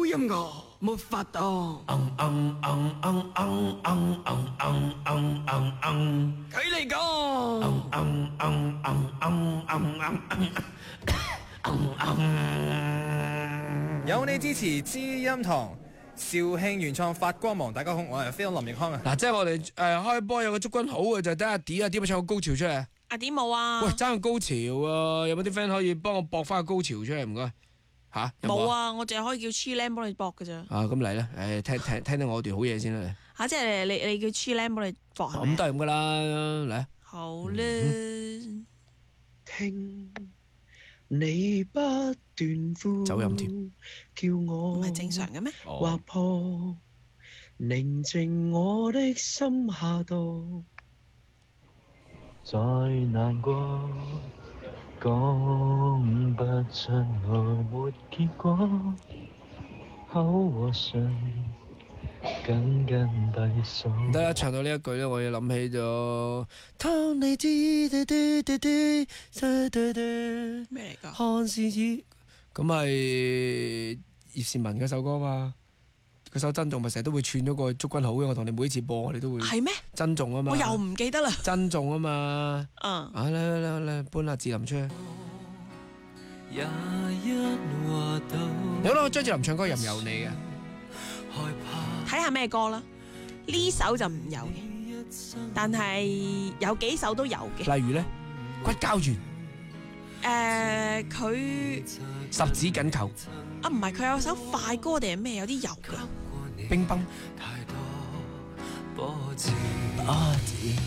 音樂沒法當。佢嚟講。 有你支持知音堂，肇慶原創發光芒。大家好，我係飛龍林奕康啊。 嗱，即係我哋開波有個祝君好嘅，就係等阿 D 啊，點唱個高潮出嚟。 阿點冇啊？ 喂，爭個高潮啊！有冇啲 friend 可以幫我搏翻個高潮出嚟？唔該。吓？ 冇啊！我淨係可以叫 Chilam 幫你搏㗎咋。 啊，咁嚟啦！聽到我段好嘢先啦。 吓，即係你叫 Chilam 幫你搏。 咁都係咁噶啦，嚟。 好啦。 聽你不斷呼， 走音添， 叫我唔係正常嘅咩？ 劃破寧靜我的心下度，再難過講不出愛沒結果，口和唇緊緊閉鎖。 唔得啦，唱到呢一句咧，我要諗起咗。當你知咩嚟㗎？ 看是以咁係葉倩文嗰首歌嘛，嗰首珍重咪成日都會串咗個祝君好嘅，我同你每一次播我哋都會係咩？ 珍重啊嘛， 我又唔記得啦。 珍重啊嘛， 嗯， 嚟搬阿志林出去。有啦，張智霖唱歌任由你嘅， 睇下咩歌啦。呢首就唔有嘅，但係有幾首都有嘅。 例如咧骨膠原。 佢十指緊扣啊，唔係佢有首快歌定係咩？有啲油㗎。 冰崩。